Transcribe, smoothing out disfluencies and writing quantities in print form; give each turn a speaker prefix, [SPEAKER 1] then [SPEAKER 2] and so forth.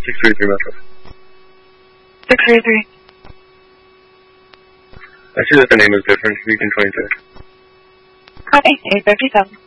[SPEAKER 1] 633 Metro.
[SPEAKER 2] 633.
[SPEAKER 1] I see that the name is different. Region 23.
[SPEAKER 2] Copy. 857.